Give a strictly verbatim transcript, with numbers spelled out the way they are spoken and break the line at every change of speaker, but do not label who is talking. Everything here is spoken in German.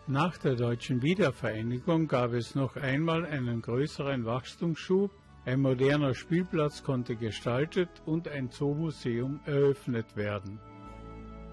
Nach der deutschen Wiedervereinigung gab es noch einmal einen größeren Wachstumsschub, ein moderner Spielplatz konnte gestaltet und ein Zoumuseum eröffnet werden.